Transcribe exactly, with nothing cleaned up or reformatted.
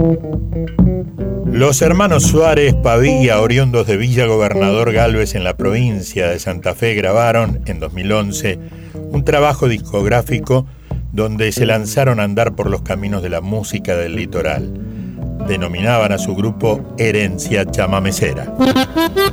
Los hermanos Suárez Pavía, oriundos de Villa Gobernador Galvez en la provincia de Santa Fe, grabaron en dos mil once un trabajo discográfico donde se lanzaron a andar por los caminos de la música del litoral. Denominaban a su grupo Herencia Chamamecera.